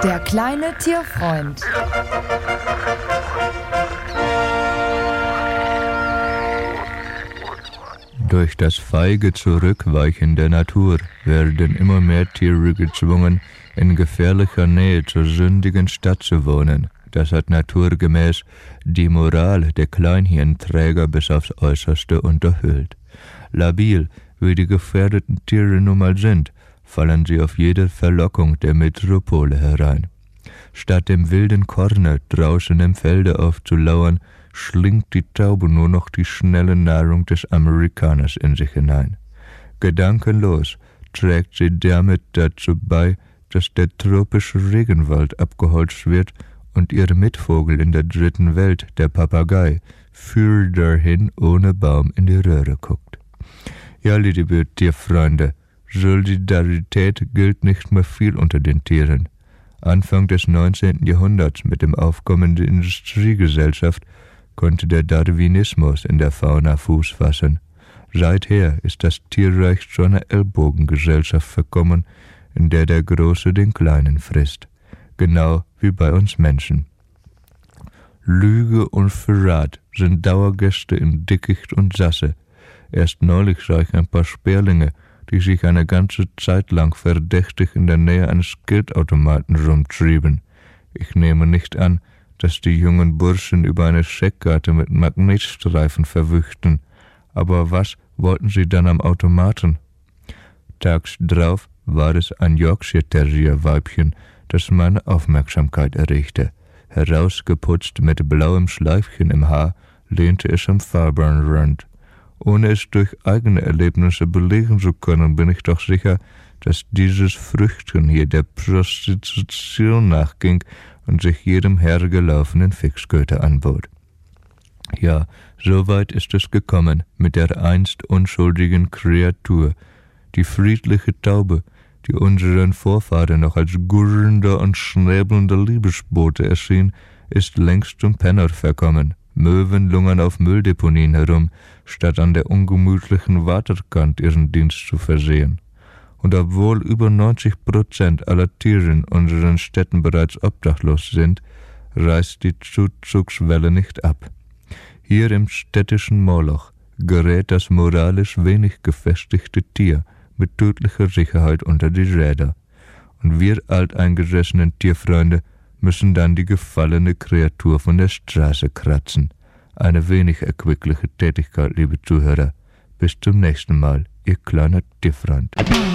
Der kleine Tierfreund. Durch das feige Zurückweichen der Natur werden immer mehr Tiere gezwungen, in gefährlicher Nähe zur sündigen Stadt zu wohnen. Das hat naturgemäß die Moral der Kleinhirnträger bis aufs Äußerste unterhöhlt. Labil, wie die gefährdeten Tiere nun mal sind, fallen sie auf jede Verlockung der Metropole herein. Statt dem wilden Korne draußen im Felde aufzulauern, schlingt die Taube nur noch die schnelle Nahrung des Amerikaners in sich hinein. Gedankenlos trägt sie damit dazu bei, dass der tropische Regenwald abgeholzt wird und ihr Mitvogel in der dritten Welt, der Papagei, für dahin ohne Baum in die Röhre guckt. Ja, liebe Tierfreunde, Solidarität gilt nicht mehr viel unter den Tieren. Anfang des 19. Jahrhunderts mit dem Aufkommen der Industriegesellschaft konnte der Darwinismus in der Fauna Fuß fassen. Seither ist das Tierreich zu einer Ellbogengesellschaft verkommen, in der der Große den Kleinen frisst. Genau wie bei uns Menschen. Lüge und Verrat sind Dauergäste in Dickicht und Sasse. Erst neulich sah ich ein paar Sperlinge, die sich eine ganze Zeit lang verdächtig in der Nähe eines Geldautomaten rumtrieben. Ich nehme nicht an, dass die jungen Burschen über eine Scheckkarte mit Magnetstreifen verwüchten. Aber was wollten sie dann am Automaten? Tags drauf war es ein Yorkshire Terrier Weibchen, das meine Aufmerksamkeit erregte. Herausgeputzt mit blauem Schleifchen im Haar, lehnte es am Fahrbahnrand. Ohne es durch eigene Erlebnisse belegen zu können, bin ich doch sicher, dass dieses Früchtchen hier der Prostitution nachging und sich jedem hergelaufenen Fixköter anbot. Ja, so weit ist es gekommen mit der einst unschuldigen Kreatur, die friedliche Taube, die unseren Vorfahren noch als gurrender und schnäbelnder Liebesbote erschien, ist längst zum Penner verkommen. Möwen lungern auf Mülldeponien herum, statt an der ungemütlichen Waterkant ihren Dienst zu versehen. Und obwohl über 90% aller Tiere in unseren Städten bereits obdachlos sind, reißt die Zuzugswelle nicht ab. Hier im städtischen Moloch gerät das moralisch wenig gefestigte Tier mit tödlicher Sicherheit unter die Räder. Und wir alteingesessenen Tierfreunde müssen dann die gefallene Kreatur von der Straße kratzen. Eine wenig erquickliche Tätigkeit, liebe Zuhörer. Bis zum nächsten Mal, ihr kleiner Tierfreund.